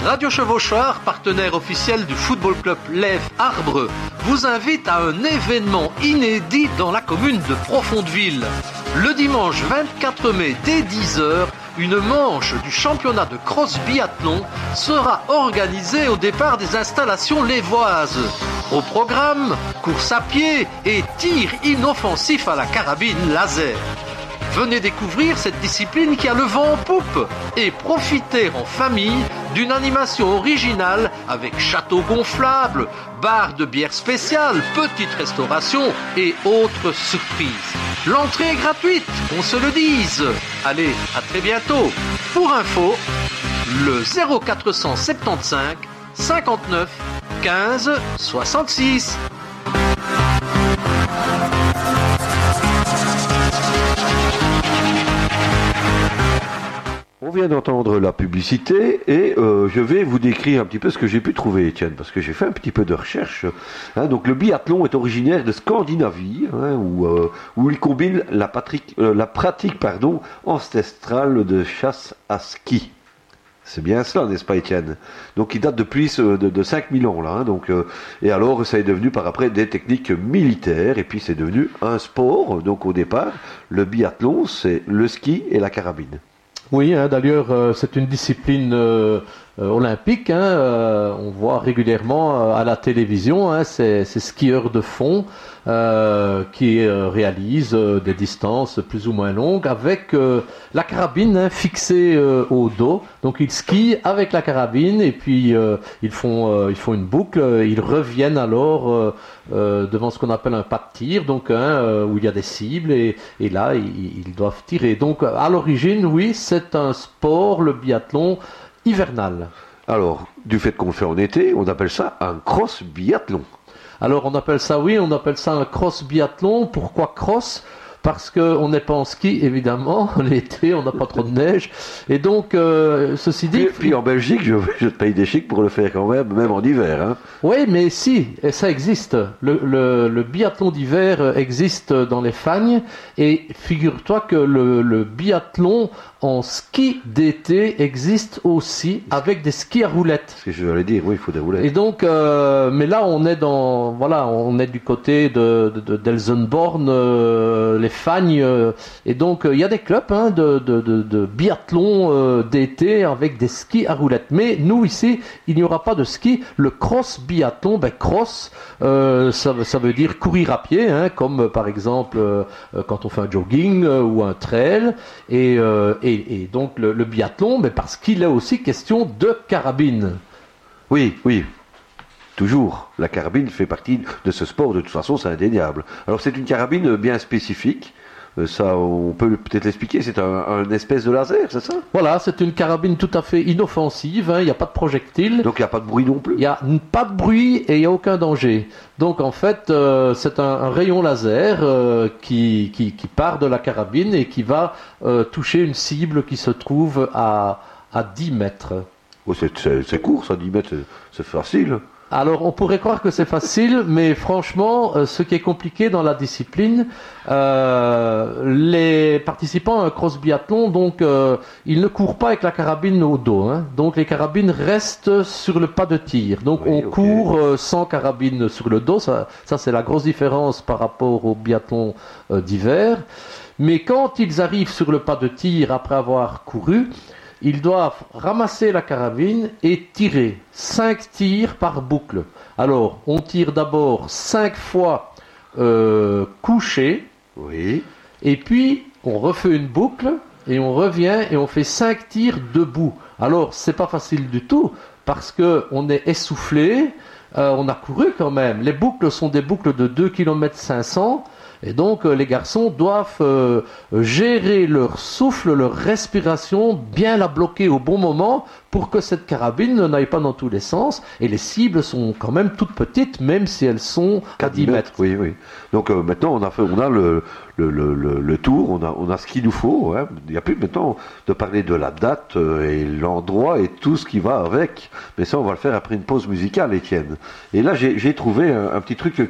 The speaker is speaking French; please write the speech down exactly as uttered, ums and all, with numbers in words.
Radio Chevauchoir, partenaire officiel du football club Lève Arbre, vous invite à un événement inédit dans la commune de Profondeville. Le dimanche vingt-quatre mai dès dix heures, une manche du championnat de cross biathlon sera organisée au départ des installations lévoises. Au programme, course à pied et tir inoffensif à la carabine laser. Venez découvrir cette discipline qui a le vent en poupe et profiter en famille d'une animation originale avec château gonflable, bar de bière spéciale, petite restauration et autres surprises. L'entrée est gratuite, qu'on se le dise. Allez, à très bientôt. Pour info, le zéro quatre cent soixante-quinze cinquante-neuf quinze soixante-six. On vient d'entendre la publicité et euh, je vais vous décrire un petit peu ce que j'ai pu trouver, Étienne, parce que j'ai fait un petit peu de recherche. Hein, donc le biathlon est originaire de Scandinavie, hein, où, euh, où il combine la, patrique, euh, la pratique pardon, ancestrale de chasse à ski. C'est bien cela, n'est-ce pas, Étienne? Donc il date depuis de, de cinq mille ans, là. Hein, donc, euh, et alors ça est devenu par après des techniques militaires, et puis c'est devenu un sport. Donc au départ, le biathlon, c'est le ski et la carabine. Oui, hein, d'ailleurs, euh, c'est une discipline euh, euh, olympique. Hein, euh, on voit régulièrement euh, à la télévision hein, ces, ces skieurs de fond euh, qui euh, réalisent euh, des distances plus ou moins longues avec euh, la carabine hein, fixée euh, au dos. Donc ils skient avec la carabine et puis euh, ils font euh, ils font une boucle. Ils reviennent alors euh, euh, devant ce qu'on appelle un pas de tir, donc hein, euh, où il y a des cibles et, et là ils, ils doivent tirer. Donc à l'origine, oui, c'est un sport, le biathlon, hivernal. Alors, du fait qu'on le fait en été, on appelle ça un cross biathlon. Alors on appelle ça, oui, on appelle ça un cross biathlon. Pourquoi cross ? Parce qu'on n'est pas en ski, évidemment, l'été, on n'a pas trop de neige. Et donc, euh, ceci dit... Puis, puis en Belgique, je, je te paye des chics pour le faire quand même, même en hiver. Hein. Oui, mais si, ça existe. Le, le, le biathlon d'hiver existe dans les Fagnes. Et figure-toi que le, le biathlon en ski d'été existe aussi avec des skis à roulettes. Ce que je voulais dire, oui, il faut des roulettes. Et donc, euh, mais là, on est dans, voilà, on est du côté de, de, de d'Elsenborn, euh, les Fagnes, euh, et donc il euh, y a des clubs hein, de, de, de, de biathlon euh, d'été avec des skis à roulettes. Mais nous ici, il n'y aura pas de ski. Le cross biathlon, ben cross, euh, ça, ça veut dire courir à pied, hein, comme euh, par exemple euh, quand on fait un jogging euh, ou un trail, et, euh, et Et, et donc le, le biathlon, mais parce qu'il est aussi question de carabine. Oui, oui, toujours. La carabine fait partie de ce sport, de toute façon, c'est indéniable. Alors c'est une carabine bien spécifique. Ça, on peut peut-être l'expliquer, c'est un, un espèce de laser, c'est ça? Voilà, c'est une carabine tout à fait inoffensive, hein, il n'y a pas de projectile. Donc il n'y a pas de bruit non plus? Il n'y a pas de bruit et il n'y a aucun danger. Donc en fait, euh, c'est un, un rayon laser euh, qui, qui, qui part de la carabine et qui va euh, toucher une cible qui se trouve à, à dix mètres. Oh, c'est, c'est, c'est court, ça, dix mètres, c'est, c'est facile. Alors, on pourrait croire que c'est facile, mais franchement, euh, ce qui est compliqué dans la discipline, euh, les participants à un cross biathlon, donc, euh, ils ne courent pas avec la carabine au dos. Hein. Donc, les carabines restent sur le pas de tir. Donc, oui, on okay. court euh, sans carabine sur le dos. Ça, ça, c'est la grosse différence par rapport au biathlon euh, d'hiver. Mais quand ils arrivent sur le pas de tir après avoir couru, ils doivent ramasser la carabine et tirer. Cinq tirs par boucle. Alors, on tire d'abord cinq fois euh, couché. Oui. Et puis, on refait une boucle et on revient et on fait cinq tirs debout. Alors, c'est pas facile du tout parce que on est essoufflé. Euh, on a couru quand même. Les boucles sont des boucles de deux virgule cinq kilomètres. Et donc, euh, les garçons doivent euh, gérer leur souffle, leur respiration, bien la bloquer au bon moment pour que cette carabine ne n'aille pas dans tous les sens. Et les cibles sont quand même toutes petites, même si elles sont à dix mètres. Oui, oui. Donc euh, maintenant, on a fait, on a le, le, le, le, le tour, on a, on a ce qu'il nous faut. Hein. Il n'y a plus maintenant de parler de la date euh, et l'endroit et tout ce qui va avec. Mais ça, on va le faire après une pause musicale, Étienne. Et là, j'ai, j'ai trouvé un, un petit truc